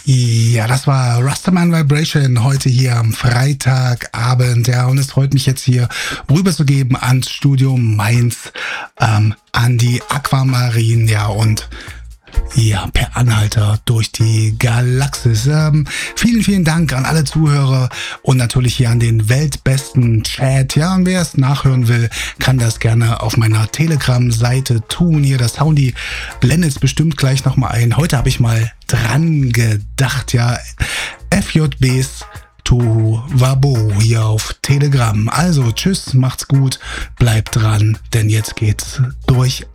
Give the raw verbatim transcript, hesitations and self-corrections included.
Ja, das war Rastaman Vibration heute hier am Freitagabend. Ja, und es freut mich jetzt hier rüberzugeben ans Studio Mainz, ähm, an die Aquamarin, ja, und ja, per Anhalter durch die Galaxis. Ähm, vielen, vielen Dank an alle Zuhörer und natürlich hier an den weltbesten Chat. Ja, und wer es nachhören will, kann das gerne auf meiner Telegram-Seite tun. Hier, das Soundy blendet es bestimmt gleich nochmal ein. Heute habe ich mal dran gedacht, ja, F J Bs Tohu Wabo hier auf Telegram. Also, tschüss, macht's gut, bleibt dran, denn jetzt geht's durch